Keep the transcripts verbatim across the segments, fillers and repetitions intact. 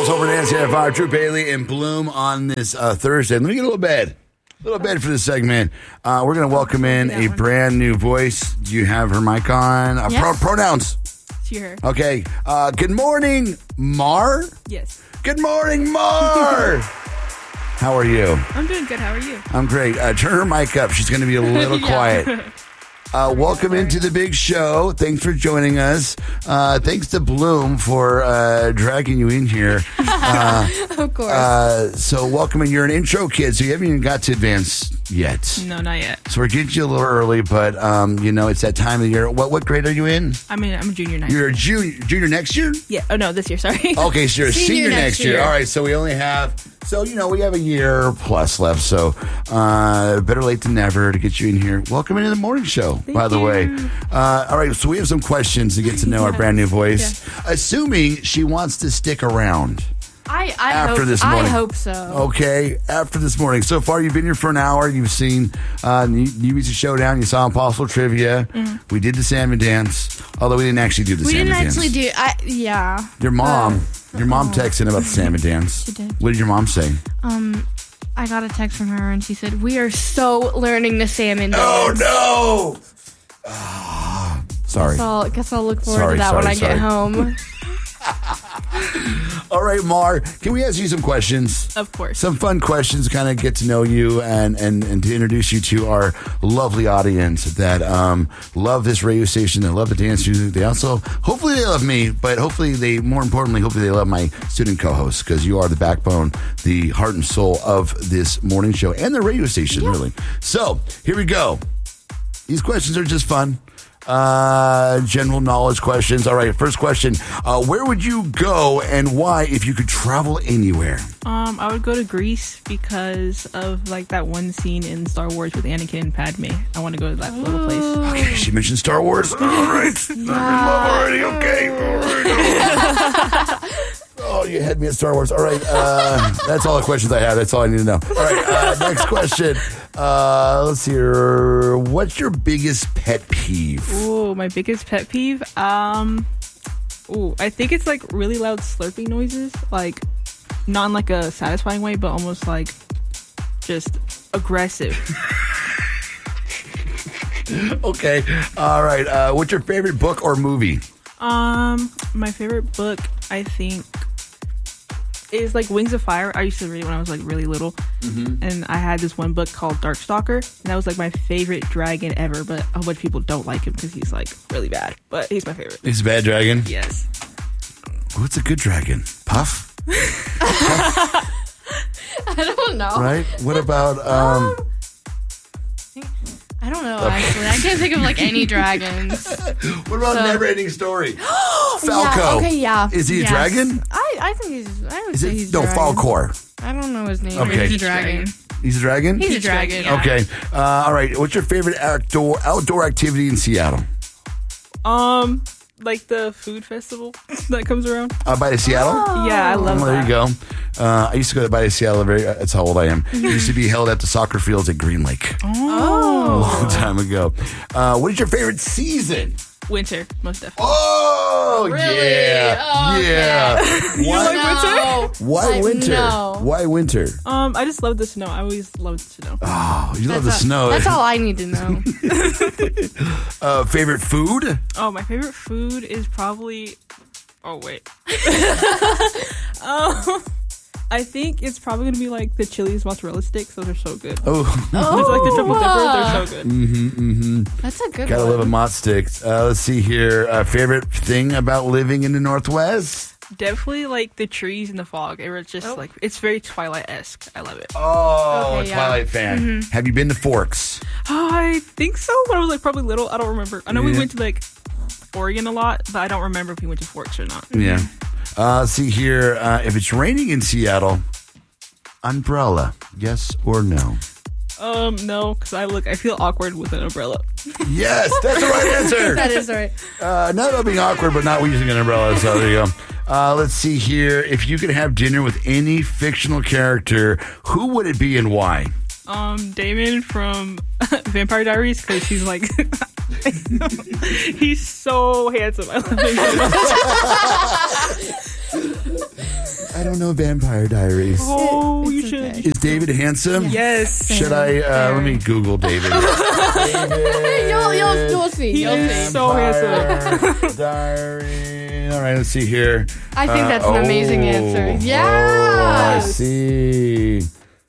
Soul for Nancy F R, Drew Bailey, and Bloom on this uh, Thursday. Let me get a little bed. A little bed for this segment. Uh, we're going to welcome in a brand new voice. Do you have her mic on? Uh, yes. pro- pronouns. She, her. Okay. Uh, good morning, Mar. Yes. Good morning, Mar. How are you? I'm doing good. How are you? I'm great. Uh, turn her mic up. She's going to be a little Yeah. quiet. Uh, welcome into the big show. Thanks for joining us. Uh, thanks to Bloom for uh, dragging you in here. Uh, Of course. uh, so welcome in. You're an intro kid, so you haven't even got to advance yet. No, not yet. So we're getting you a little early, but um, you know it's that time of the year. What what grade are you in? I mean, I'm a junior next You're year. a junior junior next year. Yeah. Oh, no, this year. Sorry. Okay, so you're a senior, Senior next, next year. year. All right, so we only have, so, you know, we have a year plus left. So uh, better late than never to get you in here. Welcome into the morning show, Thank by the you. way. Uh, all right, so we have some questions to get to know our Yes. brand new voice, assuming she wants to stick around. I, I After hope, this morning. I hope so. Okay, after this morning. So far, you've been here for an hour. You've seen uh, New New Music Showdown. You saw Impossible Trivia. Mm-hmm. We did the salmon dance, although we didn't actually do the We salmon didn't dance. actually do. I yeah. Your mom, Uh, your mom oh. texted about the salmon dance. She did. What did your mom say? Um, I got a text from her and she said we are so learning the salmon dance. Oh no! Ah, sorry. So I'll, guess I'll look forward Sorry, to that when sorry, I sorry. get home. All right, Mar, can we ask you some questions? Of course. Some fun questions, kind of get to know you and, and, and to introduce you to our lovely audience that um, love this radio station, that love the dance music. They also, hopefully they love me, but hopefully they, more importantly, hopefully they love my student co-host because you are the backbone, the heart and soul of this morning show and the radio station, really. So, here we go. These questions are just fun. Uh, general knowledge questions. All right, first question. Uh, where would you go and why if you could travel anywhere? Um, I would go to Greece because of like that one scene in Star Wars with Anakin and Padme. I want to go to that little place. Okay, she mentioned Star Wars. All right. I'm in love already. Okay. All right. Oh, you had me at Star Wars. All right. Uh, that's all the questions I have. That's all I need to know. All right. Uh, next question. Uh, let's see here. What's your biggest pet peeve? Ooh, my biggest pet peeve. Um, ooh, I think it's like really loud slurping noises. Like, not in like a satisfying way, but almost like just aggressive. Okay. All right. Uh, what's your favorite book or movie? Um, my favorite book, I think, is like Wings of Fire. I used to read it when I was like really little, mm-hmm. and I had this one book called Darkstalker, and that was like my favorite dragon ever. But a whole bunch of people don't like him because he's like really bad. But he's my favorite. He's a bad dragon? Yes. What's a good dragon? Puff? I don't know. Right? What about um? I don't know. Actually, I can't think of like any dragons. What about So- Never Ending Story? Falco. Yeah, okay, yeah. Is he a Yes. dragon? I, I think he's. I would Is say it he's a no dragon. Falcor? I don't know his name. Okay. But he's a He's dragon. dragon. He's a dragon. He's a Peach dragon. dragon, Okay. Uh, all right. What's your favorite outdoor outdoor activity in Seattle? Um, like the food festival that comes around. Uh, by the Seattle. Yeah, I love Well, that. there you go. Uh, I used to go to by the Seattle. Very. uh, That's how old I am. It used to be held at the soccer fields at Green Lake a Oh, long time ago. Uh, what is your favorite season? winter, most definitely. Oh, Really? yeah, Oh, okay. yeah. You Why, like winter? why I winter? know. Why winter? Um, I just love the snow. I always loved snow. Oh, you love the That's a- snow. That's all I need to know. Uh, favorite food? Oh, my favorite food is probably. Oh wait. um, I think it's probably gonna be like the Chili's mozzarella sticks. Those are so good. Oh, It's like the triple dipper. They're so good. mm-hmm, mm-hmm. That's a good Gotta one. love a mott stick. Uh, let's see here. Uh, favorite thing about living in the Northwest? Definitely like the trees and the fog. It's just like it's very Twilight-esque. I love it. Oh, Okay, yeah. Twilight fan. Have you been to Forks? Oh, I think so. When I was like probably little, I don't remember. I know we Yeah. went to like Oregon a lot, but I don't remember if we went to Forks or not. Yeah. Uh, let's see here. Uh, if it's raining in Seattle, umbrella, yes or no? Um, no, because I look, I feel awkward with an umbrella. Yes, that's the right answer. That is right. Uh, not about being awkward, but not using an umbrella. So there you go. Uh, let's see here. If you could have dinner with any fictional character, who would it be and why? Um, Damon from Vampire Diaries, because he's like, he's so handsome. I love him so much. I don't know Vampire Diaries. Oh, It- you it's should. okay. Is David handsome? Yes. Should I? Uh, let me Google David. David. You'll, you'll, you'll see. He You'll is see. so handsome. Vampire Diary. All right, let's see here. I think Uh, that's an amazing oh. answer. Oh, I Yes. see.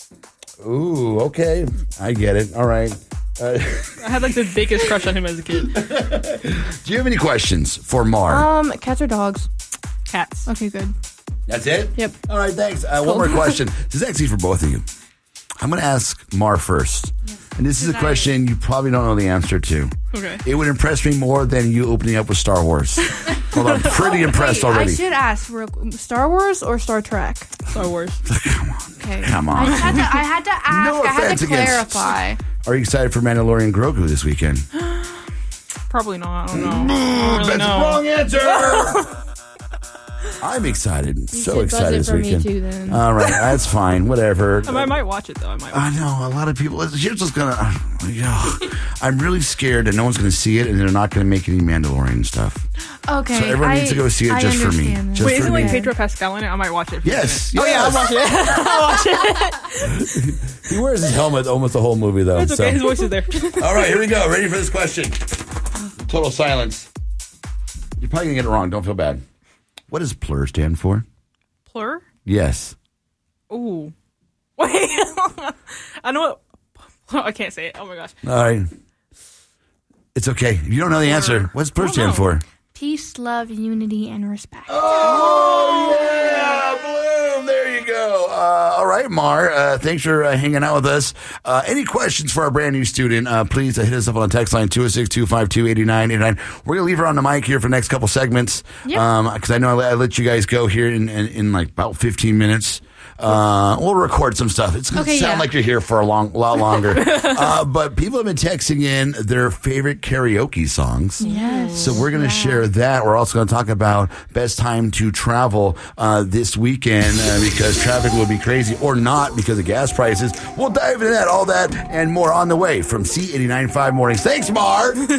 Ooh, okay. I get it. All right. Uh, I had like the biggest crush on him as a kid. do you have any questions for Mar? Um, cats or dogs? Cats. Okay, good. That's it? Yep. All right, thanks. Uh, one more question. This is actually for both of you. I'm going to ask Mar first. And this is a question you probably don't know the answer to. Okay. It would impress me more than you opening up with Star Wars. Well, I'm pretty impressed Wait, already. I should ask, real, Star Wars or Star Trek? Star Wars. Come on. Okay. Come on. I had to, I had to ask. No I had offense to against- clarify. Are you excited for Mandalorian Grogu this weekend? Probably not. I don't know. I don't really That's know. the wrong answer. I'm excited. So should excited buzz it this for me weekend. too, then. Uh, All right, that's fine. Whatever. I might, I might watch it though. I might. Watch I know a lot of people. Here's what's gonna. Yeah, I'm really scared that no one's gonna see it, and they're not gonna make any Mandalorian stuff. Okay. So everyone I, needs to go see it I just for me. understand that. Just Wait, for isn't like me. Pedro Pascal in it? I might watch it. if Yes. he's in it. Oh yeah, I'll watch it. I'll watch it. He wears his helmet almost the whole movie, though. It's okay. so. His voice is there. All right, here we go. Ready for this question? Total silence. You're probably gonna get it wrong. Don't feel bad. What does P L U R stand for? Plur. Yes. Ooh. Wait. I know what. I can't say it. Oh my gosh. All right. It's okay. If you don't know the answer, what's P L U R I don't stand know. for? Peace, love, unity, and respect. Oh, yeah, Bloom. There you go. Uh, all right, Mar. Uh, thanks for uh, hanging out with us. Uh, any questions for our brand new student, uh, please uh, hit us up on the text line two oh six, two five two, eight nine eight nine. We're going to leave her on the mic here for the next couple segments. Yep. Um, because I know I let, I let you guys go here in, in, in like about fifteen minutes. Uh, we'll record some stuff. It's going to Okay, sound yeah. like you're here for a long, lot longer. uh, but people have been texting in their favorite karaoke songs. Yes. So we're going to share that. We're also going to talk about best time to travel uh, this weekend uh, because traffic will be crazy or not because of gas prices. We'll dive into that, all that, and more on the way from C eighty-nine point five Mornings. Thanks, Mar.